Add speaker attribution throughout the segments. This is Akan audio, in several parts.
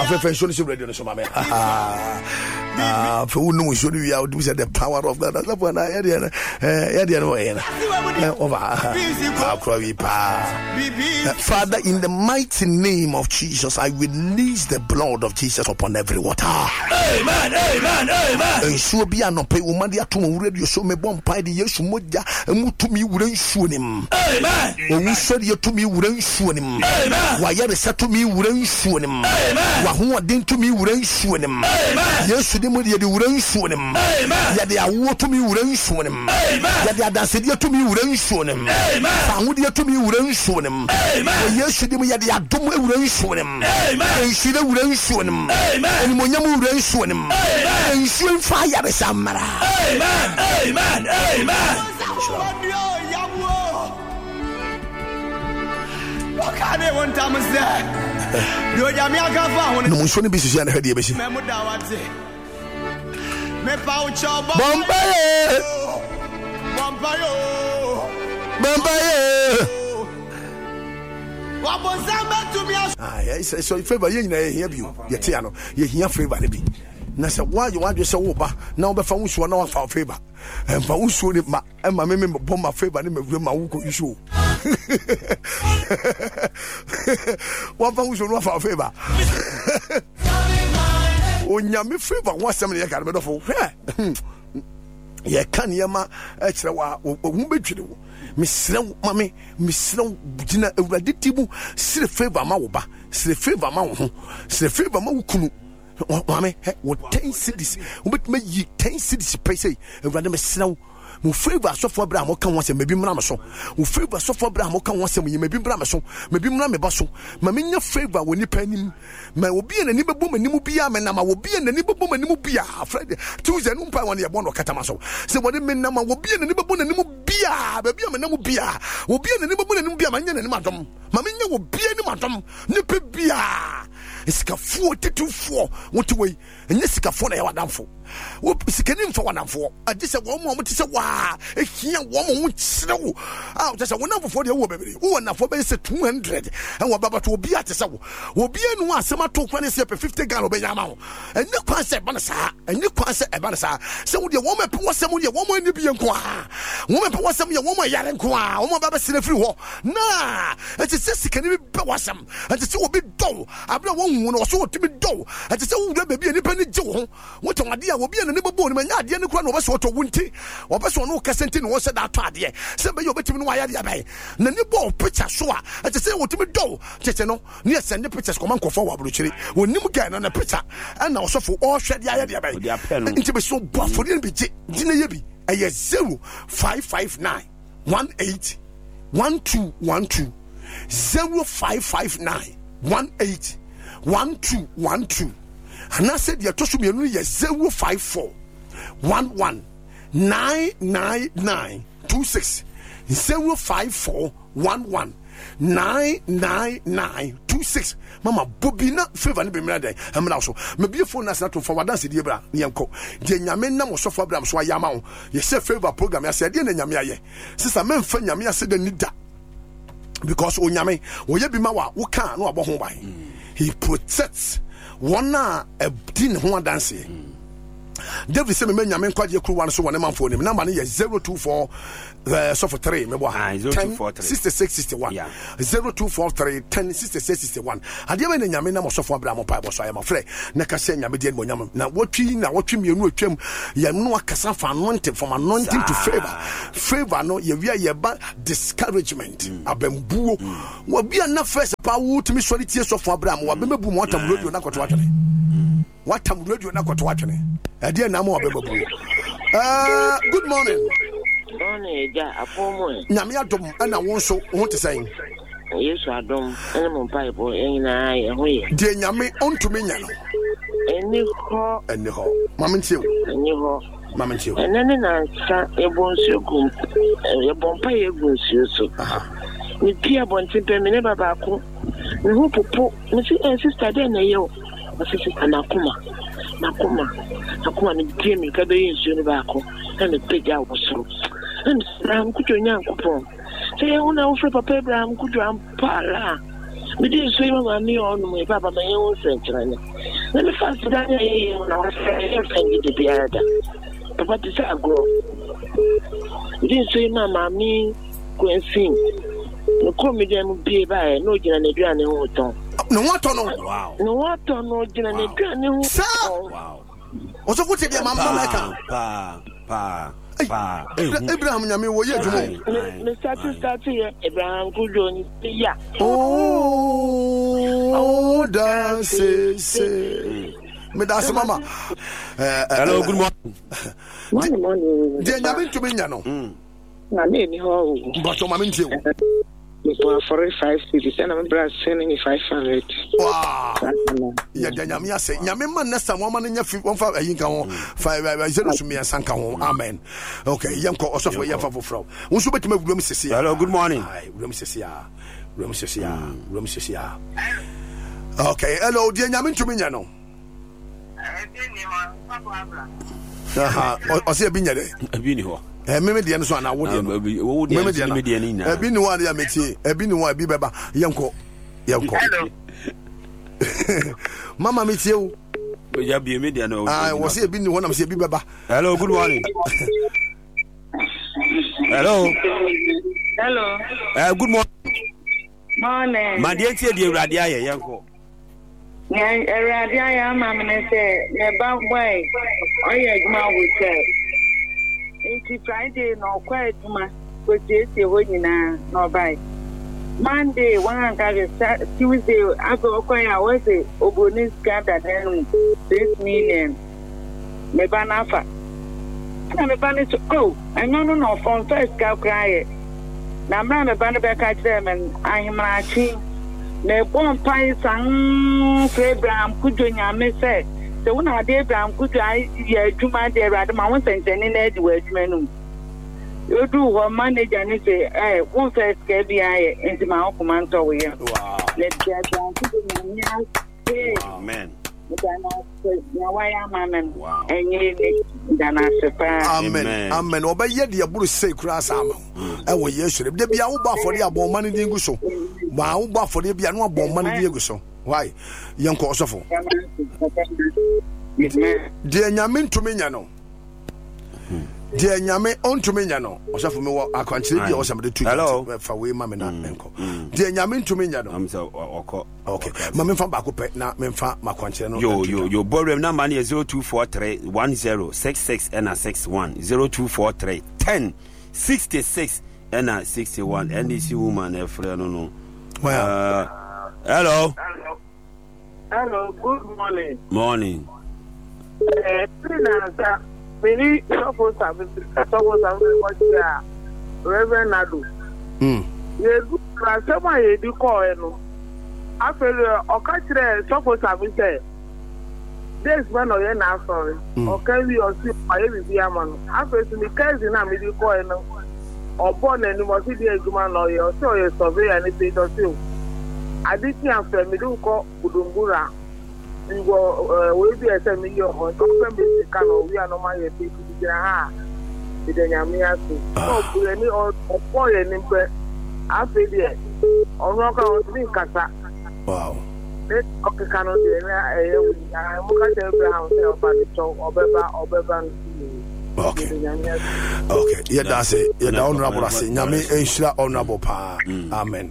Speaker 1: friend show this radio so mama for no show you how to say the power of that that's one Father, in the mighty name of Jesus, I release the blood of Jesus upon every water. Amen, amen, amen. And so be an open woman to radio show me bomb pie the yesu moja and move to me wouldn't shoot him. Amen. When you said you to me wouldn't shoot him. Amen. Why you said to me wouldn't shoot him. Amen. Who didn't to me wouldn't shoot him. Amen. Yes, the money you wouldn't shoot him. Amen. Yet they are war to me wouldn't shoot him. Amen. Yet they are dancing to me wouldn't shoot him. Amen. Found you to me wouldn't shoot him. Amen. Yes, the money they are doing wouldn't shoot him. Amen. And she wouldn't shoot him. Amen. And when you wouldn't shoot him. Amen. And she will fire the summer. Amen. Amen. Amen.
Speaker 2: One time was there. No,
Speaker 1: Musoni be Susan heard you. So if ever you hear you, Yetiano, you hear favor. Na say why you want to say oba na obefa unso na wafa favor emfa unso ni ma ema me bomb my favor ni me ma wuko issue wafa unso no wafa favor onyame favor wasem ne yakare bedofo ye kan yema e kire wa hu betwire wo mesrew mame mesrew gina ewrade tibu sire favor ma wo ba sire favor ma wo ho sire favor ma wo kunu mame what 10 cities ubet me 10 cities pay say ewrade mesrew mo favor so for bra mo kan won se mebi mra me so mo favor so for bra mo kan won se mebi mra me so mebi mra me ba so ma menya favor woni panim ma obi en ani bebo manimu bia me na ma obi en ani bebo manimu bia Friday Tuesday no pa won ye bon katama so se woni me na ma obi en ani bebo manimu bia ba bia me na mu bia obi en ani bebo manimu bia ma nya na madom ma menya obi ani madom ne pe bia iskafuo tetufuo wotwe enye sikafo na ya wadamfo wo sikani mfa wadamfo ade se wo mo tise wa ehia wo mo ho kirewo tse se wo na fofo de wo bebere wo na fo be se 200 en wo baba to obi ate se wo obi anu asema to kwa ne se 50 gal obe nyama ho enye kwa se ba na sa enye kwa se e ba na sa se wo de wo me pe wo se mo de wo mo ani bi enko a wo me pe wo se mo ye wo mo yare enko a wo mo baba se na firi ho na ate se sikani bi pe wo sem ate se obi do abra wo hu no so otimi do ate se wo de baby ani pa ni je wo wo to ade a obi ne bebo ni manya ade ne kura no be so to wunti obe so no kasenti no se da to ade se be yo betimi no waya de abai na ni bo picture so a ate se wotimi do tete no ne send pictures ko man ko for wabrochiri onim ga na picture na osofo o hwe de aya de abai nti be so bofo ni be je dina ye bi aye 0559 18 1212 0559 18 1212 and I said, "You're to me 054 11 99926 054 11 99926." Mama Bobina favor ni be mrade amna so me be phone na to forward dance die bra yenko je nyame na mo so for bra so ayama ho ye say favor program ya say de na nyame aye sister men fa nyame ase da nida because onyame wo ye bi ma wa wo kan na obo ho ban he protects one a din ho dance David say me nyame kwaje kru wan so won man phone number is 024 so for 3 me bo 6661 0243 106661 ade me nyame na mo so for abra mo pa bo so ayama frɛ na ka se nyame de mo nyame na wotwi mienu atwam ye no akasa fa anointing from anointing to favor no ye wia ye ba discouragement abambuo wo bia na first pa wo tumi sori tie so for abra mo wa be mebu mo atam radio na kwoto atwene watam radio na kwoto atwene ade na mo wa be mebu good morning.
Speaker 3: Morning, ja, afomo.
Speaker 1: Nyame adom na won so ho te sen.
Speaker 3: Yesu adom, ene mo Bible enina ye ho ye.
Speaker 1: De nyame ontumi nya no.
Speaker 3: Eni ho.
Speaker 1: Mama ntie wo.
Speaker 3: Eni ho.
Speaker 1: Mama ntie wo.
Speaker 3: Enene na sa ebonsu kum. Ebonpa ye gunsu so. Ni pia bonti pe me ne baba ko. Ni ho popo, ni sister de na ye o. Asisi anakuma. Nakuma ni pia me ka be yin ba ko. Na me peja wo so. Abraham kujo nyankopon say una ofre papa Abraham kujo ampala We didn't say me on my papa, my own French. Let me fast that I the beard. Papa, this I grow. We didn't say, Mamma, me go and sing. No comedian be by no Jan and Granny Hoton.
Speaker 1: No what on?
Speaker 4: Wow.
Speaker 3: No what on no Jan and Granny Hoton.
Speaker 4: Wow.
Speaker 1: Also, what's your mamma? Abraham, Yami, what you doing?
Speaker 3: Mr. Here, Abraham Goodon, yeah.
Speaker 1: Oh, that's it. That's Mama.
Speaker 4: Hello, good morning.
Speaker 1: Dear Yamin to me, no.
Speaker 3: My name home.
Speaker 1: But to my minty.
Speaker 3: For 5 cities, and I'm sending me 500.
Speaker 1: Wow. Yeah, Yamia say, Yamima, Nesta, woman in your 5 me and Sanka. Amen. Okay, young call also for Yafa from. Who should be room Cecilia? Hello, good morning. Room Cecilia. Okay, hello, dear Yamin to me, no. Or say, Binya, a binio. Meme de no so na wo de no meme de no ebi ni wa de ameti ebi ni wa bi beba yanko hello mama meti o ya bi me de no wo say ebi ni wo na me say ebi beba hello good morning hello good morning ma de tie de urade aye yanko
Speaker 5: urade aye ma me say me ba boy oye gma wo say It's Friday, no quiet, ma. But it's a winner, no buy. Monday, 100 Tuesday, I go acquire, I was a Obonis gather then 6 million. Mebanafa. I'm a banner to go. I know from first cow cry. Now, I'm a banner back at them and I am marching. Me bon pies and Abraham could join your message. So when I did Abraham could I do my dear Radam, I want to send in the workman. You do what manager and say, eh, one first KBI into my own command over here. Wow. Let's get down to the
Speaker 4: Amen.
Speaker 5: Why am I?
Speaker 4: Wow.
Speaker 5: And you then I suppose.
Speaker 1: Amen. Amen. Obey ye the Abu say crass ammo. And we yes, there be a bar for the above money dingo so. Wow, bar for the piano bomb money dingo so. Why? Young Kosovo. Dear Yamin to me, no. Dear Yame on to me, no. Also for me, I consider you also the hello for we, Mamma Nanko. Dear Yamin to me, no. I'm so okay. Mamma from Bacope, now, Memfa, Maquanchano. Your borrow number is 0243 1066 and 61 0243 1066 and 61. And this woman, a friend, no. Well,
Speaker 5: Hello, good morning.
Speaker 1: Morning.
Speaker 5: Many suppose Reverend Nadu. You someone you do call after Okachre suppose say this man or you're sorry. Okay, we are see my every man. After the case in a middle coin or born and you must be a human lawyer, so you survey anything or two. I didn't have middle call Budumbura. We will be a million or don't can we are no my people. With the Yamiasu. Oh, any or boy and impress. I feel it. Or rock out me, Cassa.
Speaker 1: Wow.
Speaker 5: Let's okay, cannot be I look at Abraham or Beba or Bevan.
Speaker 1: Okay, yeah, that's it. You're the honorable. I say, Yami, Aisha, honorable pa. Amen.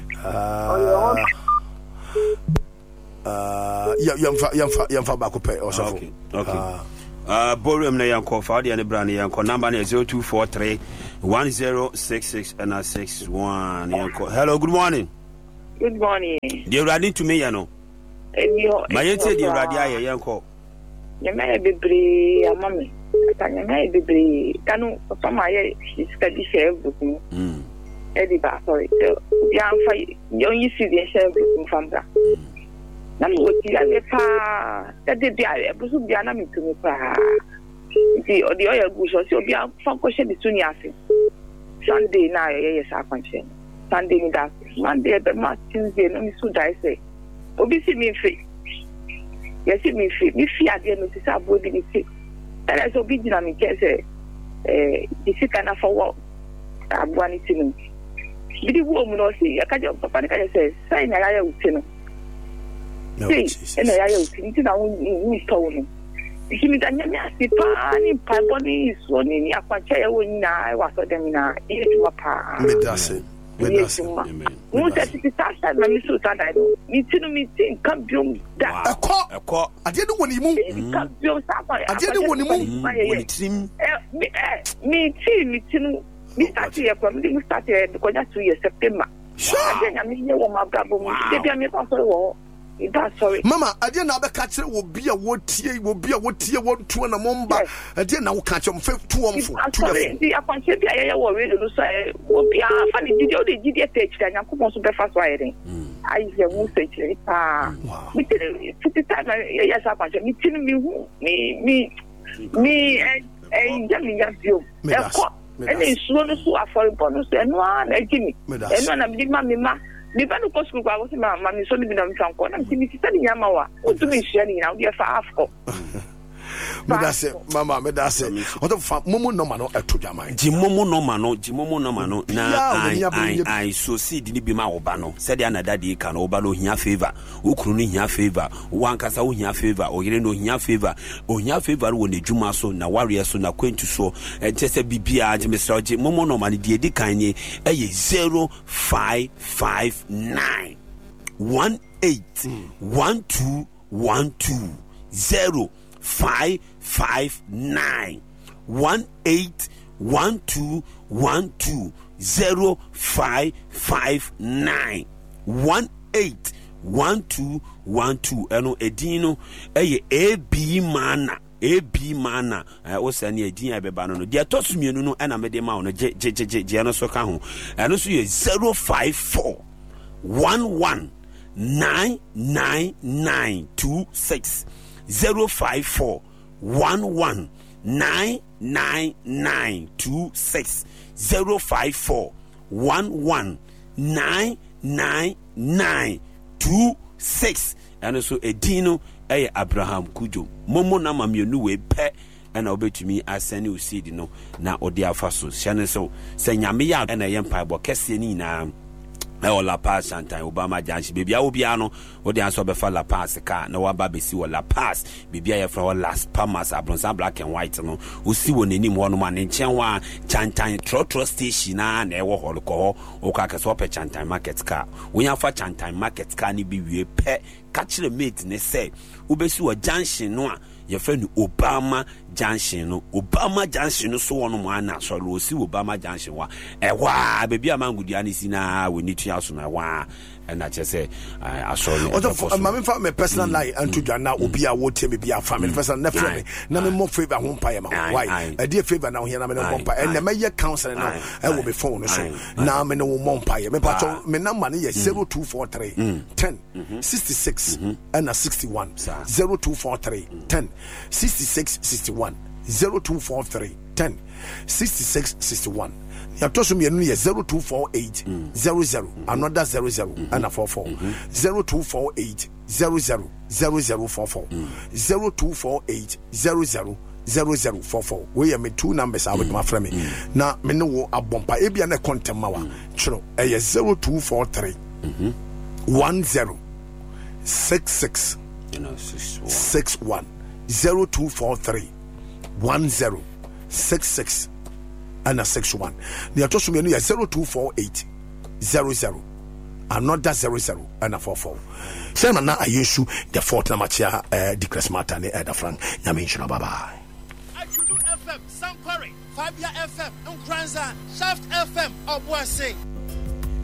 Speaker 1: Yamfa Bacope or something. Okay. Borium na yanko for the brand yanko number 0243 1066 and 61 yanko. Hello, good morning.
Speaker 5: Good morning.
Speaker 1: They ready to me, you know. My yeti the radia yanko.
Speaker 5: Yamay be mammy. Yamay be canu from my study share booking. Eddie sorry. Young fight. You see the share booking from that. Nam woti alepa tede bia ebusu bia na mitumi pa ti odi oya guso si obi afan ko she bituni afi Sunday na ye sa kwanche Sunday ni da Monday be ma Tuesday no mi su dai say obi si mi fi yes mi fi ade no ti sa bo bi ni fi ele so bi dina mi ke say di sika na for work abuani tinu Bidi wo mu no si ya kaje papa ne kaje say sai na ya uti no. See, na ya uti nti na wo sto no. Kimi danya mi asipa ni paboni so ni akwacha ya wo nyina wa so dem na e tuma pa.
Speaker 1: Medase.
Speaker 5: Mo ta ti ta sa na mi so ta dai no. Mi tinu mi tin kan biom da.
Speaker 1: Eko. Ade de woni mu.
Speaker 5: Kan biom sa pa.
Speaker 1: Ade de woni mu.
Speaker 4: Woni trim.
Speaker 5: Mi tinu mi start here from mi start here because just 2 years September. Ade na mi ye wo ma bra bo mu. De bia mi pa so wo. Sorry.
Speaker 1: Mama, I didn't have a catcher will be a what tier will be a what tier 1 2 and a momba. I didn't know catch them 2 on 4.
Speaker 5: The upon Chip, I worried to say, will be a funny video. They did a text and I could also be fast riding. I hear most actually. We did 50 times. Yes, I want me, and you. And it's slowly so affordable. And one, I give me. And one, I'm giving my. Me ba no school kwa wosi ma mi so ni bi na mtwanko na mi tita ni nyama wa o tu mi hia ni na o de fa afko
Speaker 1: me da se mama me da se o to fa momo no ma no eto dwaman
Speaker 4: ji momo no ma no na I so see di ni bi ma wo ba no se de anada de ka no wo ba no hia favor wo kru no hia favor wo ankasa wo hia favor o yire no hia favor wo ne dwuma so na warrior so na kwentu so ente se bibia je mesra je momo no ma ne de edi kan ni eye 0559 181212 0559 181212 0559 181212 eno edino eye AB mana o sani edin abeba no de atosumienu no na mede ma no je no so ka ho eno so ye 054 11 99926 054 11 99926 054 11 99926 and so edino Abraham Kujo momo na mamienu we pe na obetumi asane osidi no na odi afaso hyane so se nyame ya na yempa bo kese ni na La Paz Shantai Obama Janshi baby obia no wo de anso be fa La Paz ka na wa ba besi wo La Paz baby ya fra Las Palmas abronsa black and white no osi wo nanim wo no ma ne nchen wa Chantan Trotro station na ewo hol ko o ka so pe Chantan market ka wo ya fa Chantan market ka ni bi wie pe ka kire mate ne say wo besi wo junction no a ye fra ni Obama Junction no so wono mo ana so lo si Obama Junction wa wa baby amangudi ani sina we need to aso na wa na che say aso no
Speaker 1: mama fa me personal lie and to na obi a wo temi bia family personal na frame na me mo favor ho pa ya ma why e dey favor na ho na me no mo pa and na me ye counsel no e wo be phone so na me no mo pa ya me pa cho me number ye 0243 10 66 and 61 0243 10 66 61 0243 10 66 61 Yatosu mienu ye 0248 00 another 00 and a 44 0248 00 0044 0248 00 0044 we me two numbers I with my friend na me no wo abompa ebia na contem mawa chiro e 0243 10 66 61 0243 10 66 and a 61. The atosu menu is 0248 00 another 00 and a 44. Sema na ayeshu the fourth na machia the Christmas and the Frank. Nyame nshira bye bye.
Speaker 6: Ajulu FM, Sampari, Fabia FM, Nkranza, Shaft FM, Obuase.